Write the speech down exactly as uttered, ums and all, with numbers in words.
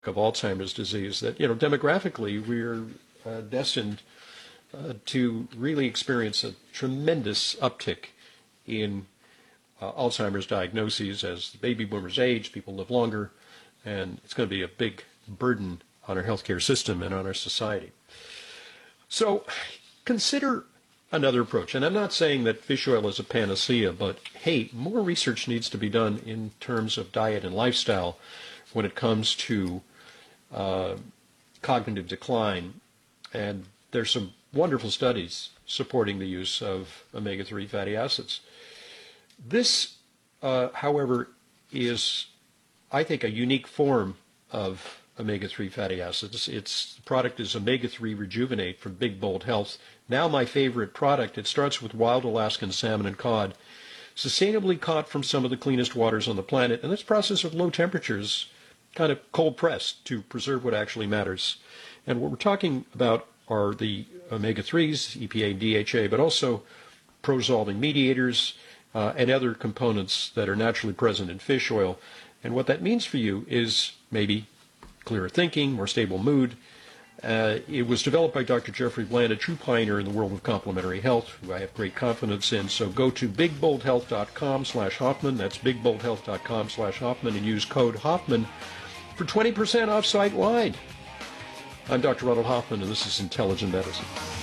of Alzheimer's disease, that, you know, demographically, we're uh, destined uh, to really experience a tremendous uptick in uh, Alzheimer's diagnoses as the baby boomers age, people live longer, and it's going to be a big burden on our healthcare system and on our society. So consider another approach. And I'm not saying that fish oil is a panacea, but hey, more research needs to be done in terms of diet and lifestyle when it comes to uh, cognitive decline. And there's some wonderful studies supporting the use of omega three fatty acids. This, uh, however, is, I think, a unique form of omega three fatty acids. Its product is omega three Rejuvenate from Big Bold Health. Now my favorite product. It starts with wild Alaskan salmon and cod, sustainably caught from some of the cleanest waters on the planet, and it's processed at low temperatures, kind of cold pressed to preserve what actually matters. And what we're talking about are the omega threes, E P A and D H A, but also pro-resolving mediators uh, and other components that are naturally present in fish oil. And what that means for you is maybe clearer thinking, more stable mood. Uh, it was developed by Doctor Jeffrey Bland, a true pioneer in the world of complementary health, who I have great confidence in. So go to big bold health dot com slash Hoffman. That's big bold health dot com slash Hoffman and use code Hoffman for twenty percent off site-wide. I'm Doctor Ronald Hoffman, and this is Intelligent Medicine.